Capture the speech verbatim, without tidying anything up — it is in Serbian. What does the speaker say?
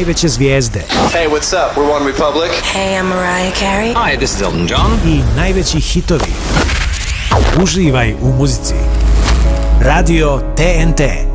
najveće zvijezde. Hey, what's up? We're One Republic. Hey, I'm Mariah Carey. Hi, this is Elton John. I najveći hitovi. Uživaj u muzici. Radio T N T.